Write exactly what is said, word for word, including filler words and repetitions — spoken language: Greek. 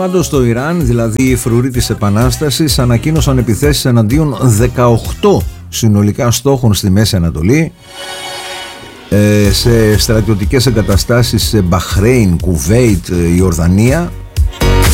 Πάντως το Ιράν, δηλαδή οι φρουροί της Επανάστασης, ανακοίνωσαν επιθέσεις εναντίον δεκαοκτώ συνολικά στόχων στη Μέση Ανατολή, σε στρατιωτικές εγκαταστάσεις σε Μπαχρέιν, Κουβέιτ, Ιορδανία,